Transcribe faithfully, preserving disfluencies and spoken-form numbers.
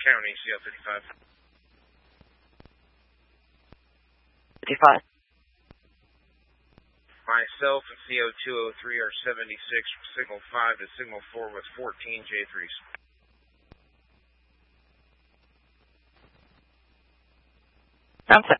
County, C L fifty-five. fifty-five. Myself and C O two oh three are seventy-six from signal five to signal four with fourteen J threes. Sounds